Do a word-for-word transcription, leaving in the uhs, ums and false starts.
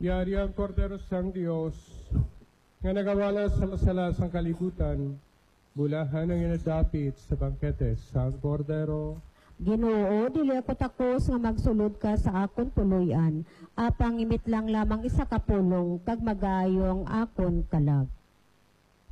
Yari ang kordero sang Diyos, nga nagawala sa masalas ang kalibutan, bulahan ang inadapit sa bangkete sang kordero. Ginoo, dili ako takos nga magsulod ka sa akon puloy-an, apang imit lang lamang isa ka pulong, kag magayong akon kalag.